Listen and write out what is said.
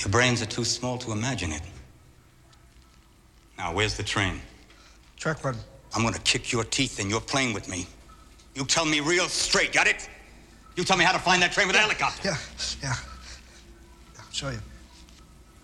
Your brains are too small to imagine it. Now, where's the train? Track run. I'm gonna kick your teeth and you're playing with me. You tell me real straight, got it? You tell me how to find that train with a helicopter. Yeah. I'll show you.